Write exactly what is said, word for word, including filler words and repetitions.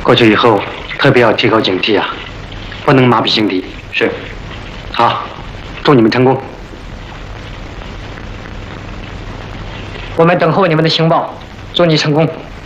过去以后特别要提高警惕啊，不能麻痹心敌。是。好，祝你们成功。 我们等候你们的情报，祝你成功。